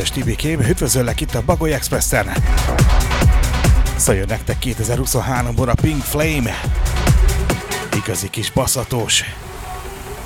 Kedves Tibikém, üdvözöllek itt a Bagoly Expressen. Szóljon nektek 2023-ban a Pink Flame. Igazi kis baszatós.